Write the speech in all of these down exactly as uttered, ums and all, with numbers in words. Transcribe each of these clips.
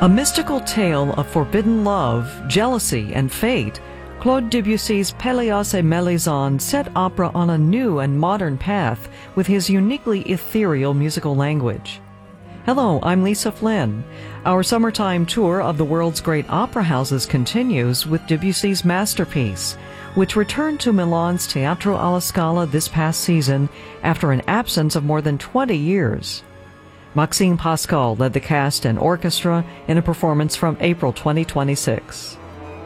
A mystical tale of forbidden love, jealousy, and fate, Claude Debussy's Pelléas et Mélisande set opera on a new and modern path with his uniquely ethereal musical language. Hello, I'm Lisa Flynn. Our summertime tour of the world's great opera houses continues with Debussy's masterpiece, which returned to Milan's Teatro alla Scala this past season after an absence of more than twenty years. Maxime Pascal led the cast and orchestra in a performance from April twenty twenty-six.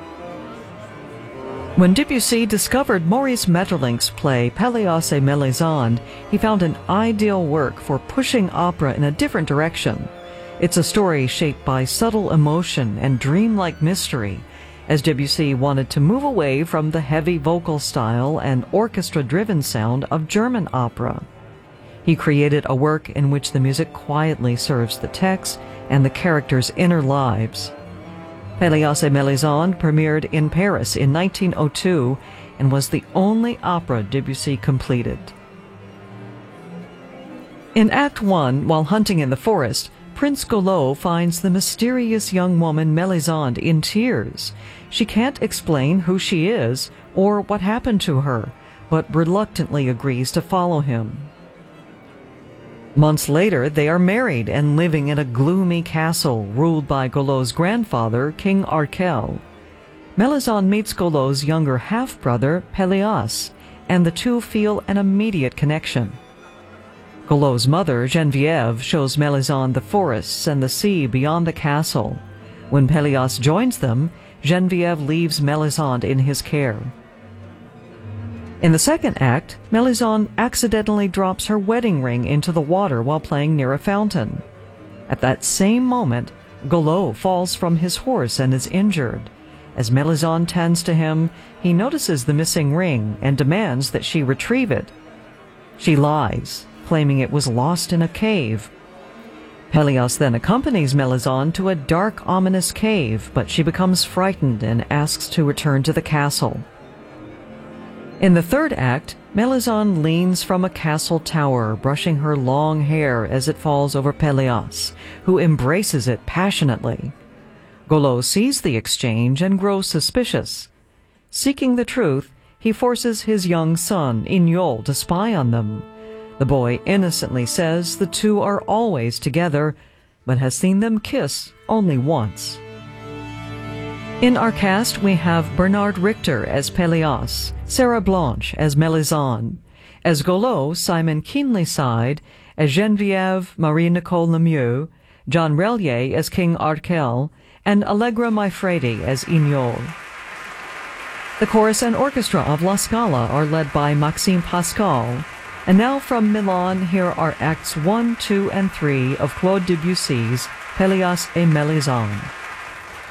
When Debussy discovered Maurice Maeterlinck's play Pelléas et Mélisande, he found an ideal work for pushing opera in a different direction. It's a story shaped by subtle emotion and dreamlike mystery, as Debussy wanted to move away from the heavy vocal style and orchestra-driven sound of German opera. He created a work in which the music quietly serves the text and the characters' inner lives. Pelléas et Mélisande premiered in Paris in nineteen oh two and was the only opera Debussy completed. In Act One, while hunting in the forest, Prince Golot finds the mysterious young woman Mélisande in tears. She can't explain who she is or what happened to her, but reluctantly agrees to follow him. Months later, they are married and living in a gloomy castle ruled by Golot's grandfather, King Arkel. Mélisande meets Golot's younger half-brother, Pelléas, and the two feel an immediate connection. Golot's mother, Geneviève, shows Mélisande the forests and the sea beyond the castle. When Pelléas joins them, Geneviève leaves Mélisande in his care. In the second act, Mélisande accidentally drops her wedding ring into the water while playing near a fountain. At that same moment, Golot falls from his horse and is injured. As Mélisande tends to him, he notices the missing ring and demands that she retrieve it. She lies, claiming it was lost in a cave. Pelléas then accompanies Mélisande to a dark, ominous cave, but she becomes frightened and asks to return to the castle. In the third act, Mélisande leans from a castle tower, brushing her long hair as it falls over Pelléas, who embraces it passionately. Golot sees the exchange and grows suspicious. Seeking the truth, he forces his young son, Ignol, to spy on them. The boy innocently says the two are always together, but has seen them kiss only once. In our cast, we have Bernard Richter as Pelléas, Sarah Blanche as Mélisande. As Golot, Simon Keenlyside; as Geneviève, Marie-Nicole Lemieux; John Relier as King Arkel; and Allegra Maifredi as Ignol. The chorus and orchestra of La Scala are led by Maxime Pascal. And now from Milan, here are Acts one, two, and three of Claude Debussy's Pelléas et Mélisande.